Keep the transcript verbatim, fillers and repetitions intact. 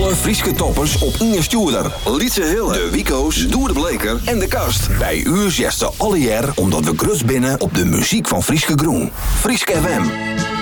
Alle Frieske toppers op Inge Stuurder, Lietse Hille, de Wico's, Doer de Bleker en de Kast. Bij u zegt ze alle jaar omdat we grus binnen op de muziek van Frieske Groen. Frieske F M.